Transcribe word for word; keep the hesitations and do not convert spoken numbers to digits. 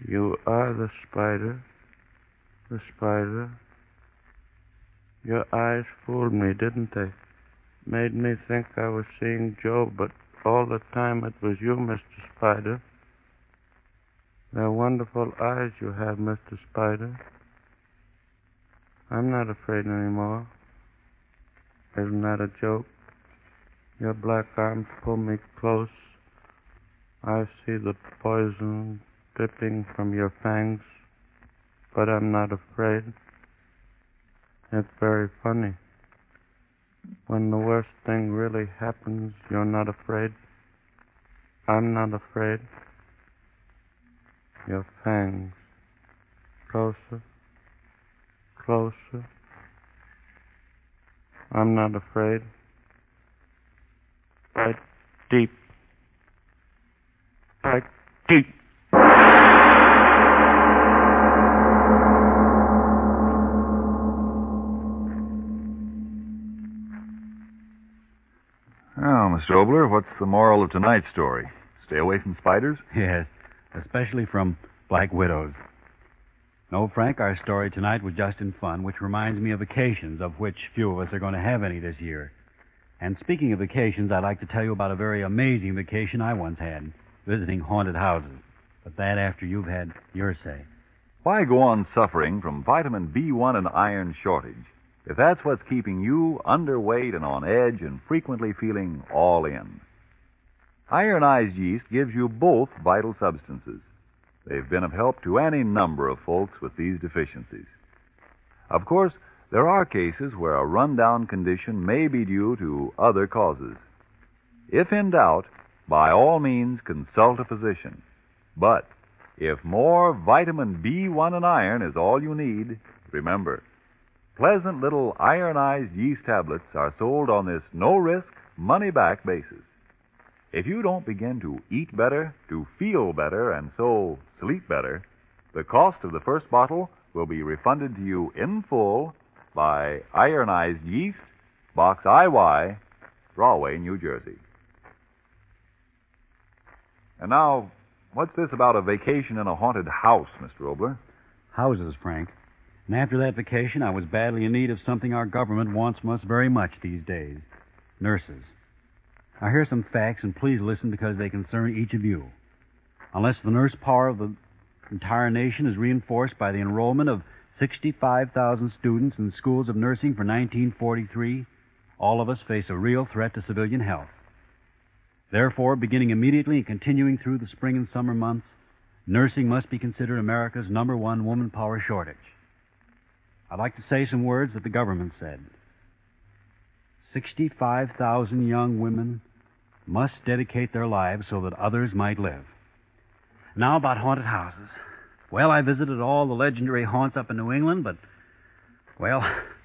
You are the spider. The spider. Your eyes fooled me, didn't they? Made me think I was seeing Joe, but all the time it was you, Mister Spider. They're wonderful eyes you have, Mister Spider. I'm not afraid anymore. Isn't that a joke? Your black arms pull me close. I see the poison dripping from your fangs, but I'm not afraid. It's very funny. When the worst thing really happens, you're not afraid. I'm not afraid. Your fangs. Closer. Closer. I'm not afraid. Bite deep. Bite deep. Well, Mister Obler, what's the moral of tonight's story? Stay away from spiders? Yes, especially from black widows. No, Frank, our story tonight was just in fun, which reminds me of vacations, of which few of us are going to have any this year. And speaking of vacations, I'd like to tell you about a very amazing vacation I once had, visiting haunted houses. But that after you've had your say. Why go on suffering from vitamin B one and iron shortage if that's what's keeping you underweight and on edge and frequently feeling all in? Ironized yeast gives you both vital substances. They've been of help to any number of folks with these deficiencies. Of course, there are cases where a rundown condition may be due to other causes. If in doubt, by all means consult a physician. But if more vitamin B one and iron is all you need, remember, pleasant little ironized yeast tablets are sold on this no-risk, money-back basis. If you don't begin to eat better, to feel better, and so sleep better, the cost of the first bottle will be refunded to you in full by Ironized Yeast, Box I Y, Rahway, New Jersey. And now, what's this about a vacation in a haunted house, Mister Obler? Houses, Frank. And after that vacation, I was badly in need of something our government wants from us very much these days. Nurses. Now, here's some facts, and please listen because they concern each of you. Unless the nurse power of the entire nation is reinforced by the enrollment of sixty-five thousand students in schools of nursing for nineteen forty-three, all of us face a real threat to civilian health. Therefore, beginning immediately and continuing through the spring and summer months, nursing must be considered America's number one woman power shortage. I'd like to say some words that the government said. sixty-five thousand young women must dedicate their lives so that others might live. Now about haunted houses. Well, I visited all the legendary haunts up in New England, but, well,